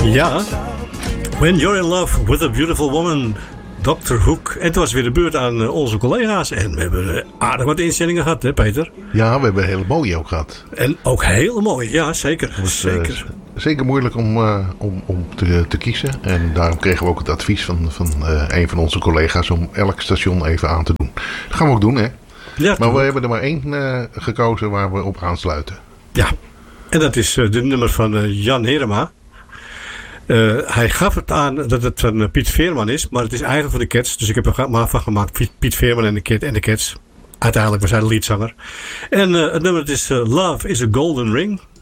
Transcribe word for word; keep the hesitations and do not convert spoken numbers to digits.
Ja, When You're in Love with a Beautiful Woman, dokter Hoek. En het was weer de beurt aan onze collega's. En we hebben aardig wat inzendingen gehad, hè Peter? Ja, we hebben een hele mooie ook gehad. En ook hele mooie, ja zeker. Was, zeker. Uh, zeker moeilijk om, uh, om, om te, te kiezen. En daarom kregen we ook het advies van, van uh, een van onze collega's om elk station even aan te doen. Dat gaan we ook doen, hè? Ja, maar we hebben er maar één uh, gekozen waar we op aansluiten. Ja, en dat is uh, de nummer van uh, Jan Herema. Uh, hij gaf het aan dat het van uh, Piet Veerman is, maar het is eigenlijk van de Cats. Dus ik heb er maar van gemaakt, Piet, Piet Veerman en de, Cat, en de Cats. Uiteindelijk was hij de leadzanger. En uh, het nummer is uh, Love is a Golden Ring.